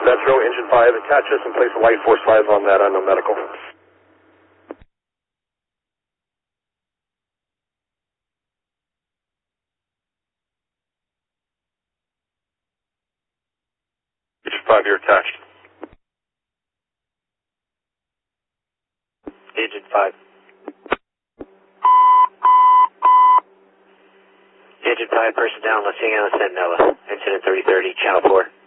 Metro, Engine 5, attach us and place a light force 5 on that unknown medical. Engine 5, you're attached. Engine 5. Engine 5, person down, Los Angeles, Sentinella. Incident 3030, Channel 4.